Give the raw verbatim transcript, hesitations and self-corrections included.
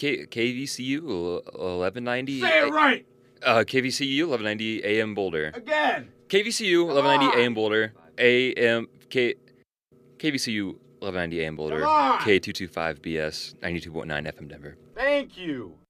K KVCU eleven ninety. Say it right. Uh, K V C U eleven ninety A M Boulder. Again. K V C U eleven ninety A M Boulder. A M K KVCU eleven ninety A M Boulder. Come on. K two twenty-five B S ninety-two point nine F M Denver. Thank you.